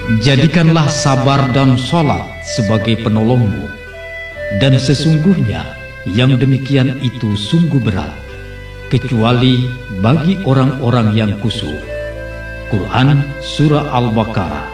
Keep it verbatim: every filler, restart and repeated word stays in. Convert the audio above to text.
Jadikanlah sabar dan sholat sebagai penolongmu, dan sesungguhnya yang demikian itu sungguh berat, kecuali bagi orang-orang yang khusyuk. Quran Surah Al-Baqarah